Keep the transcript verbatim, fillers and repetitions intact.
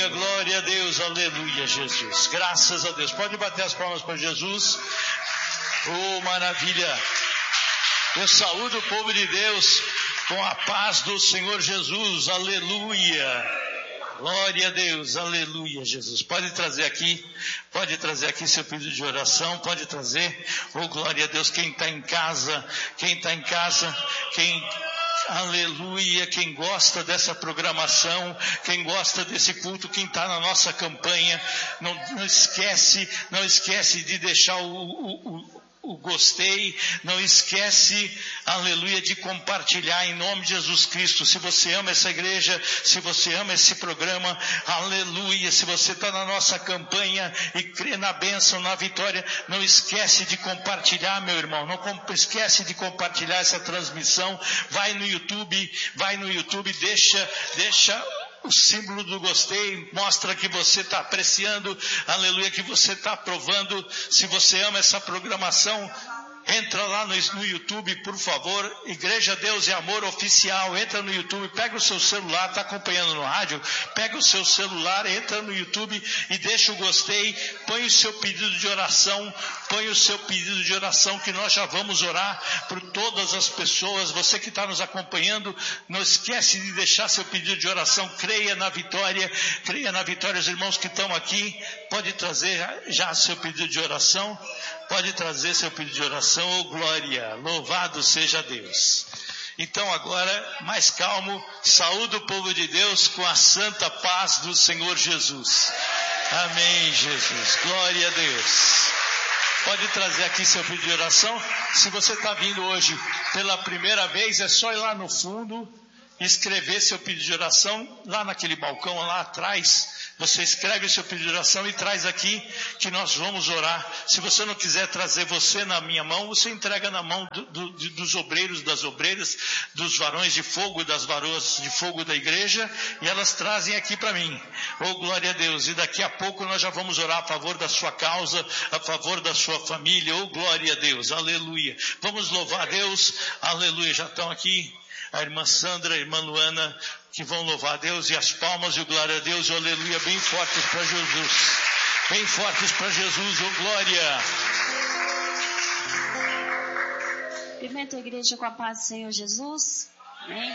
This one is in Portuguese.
aleluia, glória a Deus, aleluia, Jesus. Graças a Deus. Pode bater as palmas para Jesus. Oh, maravilha. Eu saúdo o povo de Deus com a paz do Senhor Jesus, aleluia. Glória a Deus, aleluia, Jesus. Pode trazer aqui, pode trazer aqui seu pedido de oração, pode trazer. Oh, glória a Deus, quem está em casa, quem está em casa, quem... aleluia, quem gosta dessa programação, quem gosta desse culto, quem está na nossa campanha, não, não esquece, não esquece de deixar o, o, o o gostei, não esquece, aleluia, de compartilhar em nome de Jesus Cristo. Se você ama essa igreja, se você ama esse programa, aleluia, se você está na nossa campanha e crê na bênção, na vitória, não esquece de compartilhar, meu irmão, não esquece de compartilhar essa transmissão. Vai no YouTube, vai no YouTube, deixa, deixa o símbolo do gostei, mostra que você está apreciando, aleluia, que você está aprovando. Se você ama essa programação, entra lá no, no YouTube, por favor, Igreja Deus e Amor Oficial. Entra no YouTube, pega o seu celular, está acompanhando no rádio, pega o seu celular, entra no YouTube e deixa o gostei, põe o seu pedido de oração, põe o seu pedido de oração, que nós já vamos orar por todas as pessoas. Você que está nos acompanhando, não esquece de deixar seu pedido de oração. Creia na vitória, creia na vitória. Os irmãos que estão aqui, pode trazer já, já seu pedido de oração, pode trazer seu pedido de oração. Oh, glória, louvado seja Deus. Então agora, mais calmo, saúde o povo de Deus com a santa paz do Senhor Jesus. Amém, Jesus, glória a Deus. Pode trazer aqui seu pedido de oração. Se você está vindo hoje pela primeira vez, é só ir lá no fundo, escrever seu pedido de oração, lá naquele balcão lá atrás. Você escreve seu pedido de oração e traz aqui, que nós vamos orar. Se você não quiser trazer você na minha mão, você entrega na mão do, do, dos obreiros, das obreiras, dos varões de fogo, das varoas de fogo da igreja, e elas trazem aqui para mim. Oh, glória a Deus. E daqui a pouco nós já vamos orar a favor da sua causa, a favor da sua família. Oh, glória a Deus, aleluia. Vamos louvar a Deus, aleluia. Já estão aqui a irmã Sandra, a irmã Luana, que vão louvar a Deus, e as palmas e o glória a Deus, oh, aleluia, bem fortes para Jesus, bem fortes para Jesus, oh, glória. Cumprimento a igreja com a paz do Senhor Jesus, amém.